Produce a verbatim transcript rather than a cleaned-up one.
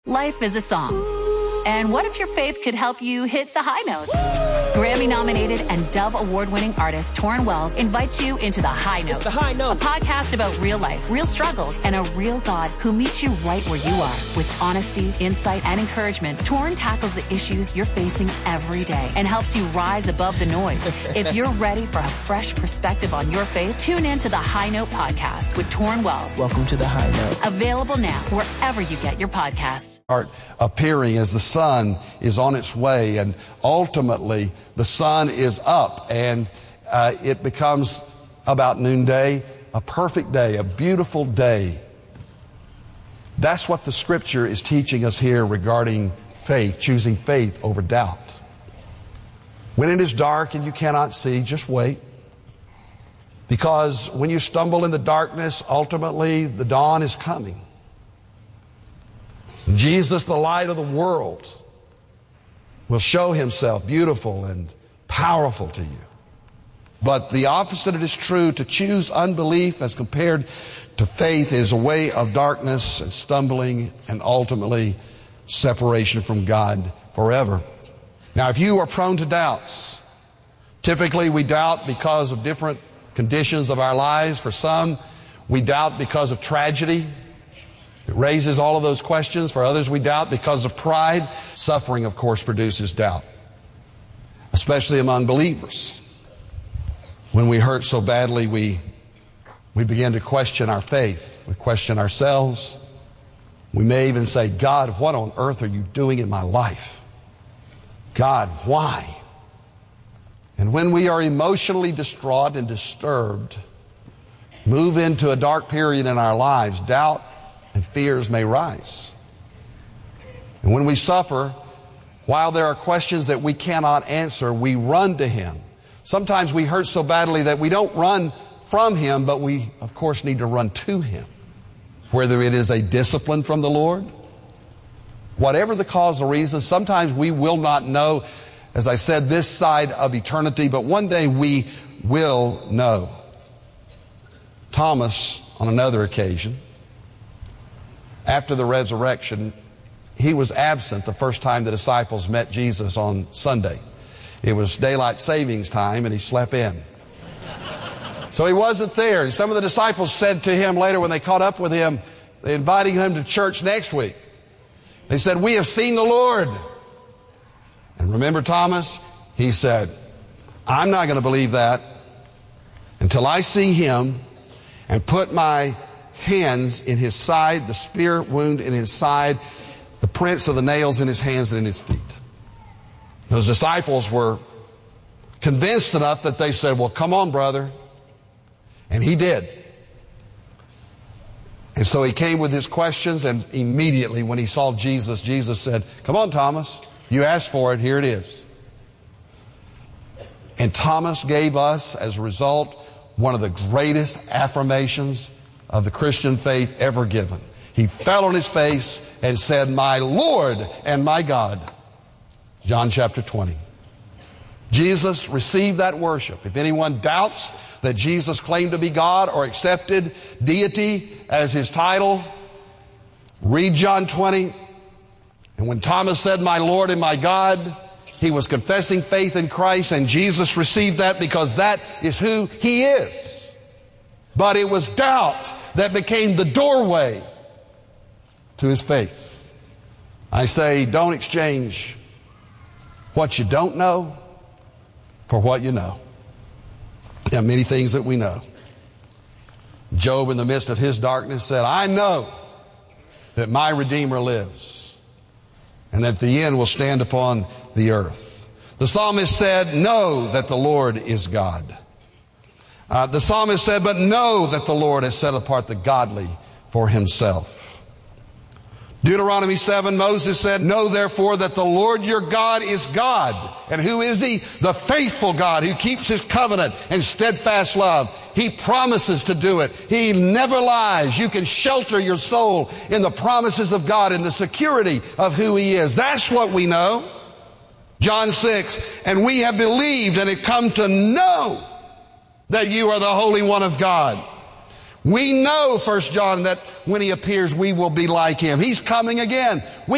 Life is a song. And what if your faith could help you hit the high notes? Grammy-nominated and Dove Award-winning artist Torrin Wells invites you into The High Note. It's The High Note. A podcast about real life, real struggles, and a real God who meets you right where you are. With honesty, insight, and encouragement, Torrin tackles the issues you're facing every day and helps you rise above the noise. If you're ready for a fresh perspective on your faith, tune in to The High Note podcast with Torrin Wells. Welcome to The High Note. Available now wherever you get your podcasts. Appearing as the sun is on its way, and ultimately the sun is up, and uh, it becomes about noonday, a perfect day, a beautiful day. That's what the scripture is teaching us here regarding faith, choosing faith over doubt. When it is dark and you cannot see, just wait. Because when you stumble in the darkness, ultimately the dawn is coming. Jesus, the light of the world, will show himself beautiful and powerful to you. But the opposite is true. To choose unbelief as compared to faith is a way of darkness and stumbling and ultimately separation from God forever. Now, if you are prone to doubts, typically we doubt because of different conditions of our lives. For some, we doubt because of tragedy. It raises all of those questions. For others, we doubt because of pride. Suffering, of course, produces doubt, especially among believers. When we hurt so badly, we, we begin to question our faith. We question ourselves. We may even say, God, what on earth are you doing in my life? God, why? And when we are emotionally distraught and disturbed, move into a dark period in our lives, doubt and fears may rise. And when we suffer, while there are questions that we cannot answer, we run to Him. Sometimes we hurt so badly that we don't run from Him, but we, of course, need to run to Him. Whether it is a discipline from the Lord, whatever the cause or reason, sometimes we will not know, as I said, this side of eternity, but one day we will know. Thomas, on another occasion, after the resurrection, he was absent the first time the disciples met Jesus on Sunday. It was daylight savings time, and he slept in. So he wasn't there. And some of the disciples said to him later when they caught up with him, they invited him to church next week. They said, "We have seen the Lord." And remember Thomas? He said, "I'm not going to believe that until I see Him and put my hands in His side, the spear wound in His side, the prints of the nails in His hands and in His feet." Those disciples were convinced enough that they said, "Well, come on, brother." And he did. And so he came with his questions, and immediately when he saw Jesus, Jesus said, "Come on, Thomas, you asked for it, here it is." And Thomas gave us, as a result, one of the greatest affirmations of the Christian faith ever given. He fell on his face and said, "My Lord and my God." John chapter twenty. Jesus received that worship. If anyone doubts that Jesus claimed to be God or accepted deity as his title, read John twenty. And when Thomas said, "My Lord and my God," he was confessing faith in Christ, and Jesus received that because that is who He is. But it was doubt that became the doorway to his faith. I say, don't exchange what you don't know for what you know. There are many things that we know. Job, in the midst of his darkness, said, "I know that my Redeemer lives, and that the end will stand upon the earth." The psalmist said, "Know that the Lord is God." Uh, the psalmist said, "But know that the Lord has set apart the godly for Himself." Deuteronomy seven, Moses said, "Know therefore that the Lord your God is God." And who is He? The faithful God who keeps His covenant and steadfast love. He promises to do it. He never lies. You can shelter your soul in the promises of God, in the security of who He is. That's what we know. John six, "And we have believed and have come to know that you are the Holy One of God." We know, First John, that when He appears, we will be like Him. He's coming again. We